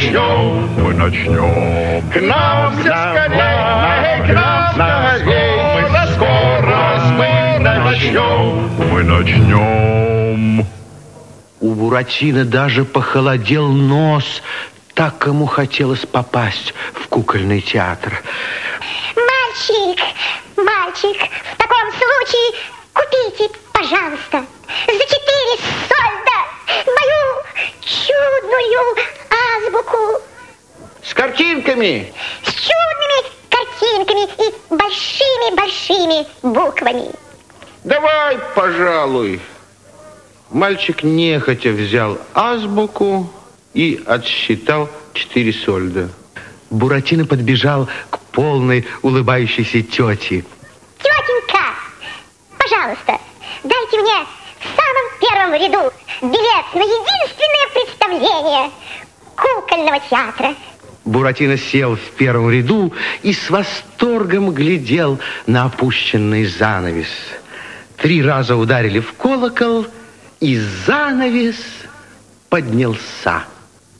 начнем, мы начнем. К нам все скорее, к нам скорее, на скорость мы начнем, мы начнем. У Буратино даже похолодел нос, так ему хотелось попасть в кукольный театр. Мальчик, в таком случае купите, пожалуйста, за 4 сольда мою чудную азбуку. С картинками? С чудными картинками и большими-большими буквами. Давай, пожалуй. Мальчик нехотя взял азбуку и отсчитал 4 сольда. Буратино подбежал к полной улыбающейся тете. Тетенька, пожалуйста, дайте мне в самом первом ряду билет на единственное представление кукольного театра. Буратино сел в первом ряду и с восторгом глядел на опущенный занавес. 3 раза ударили в колокол, и занавес поднялся.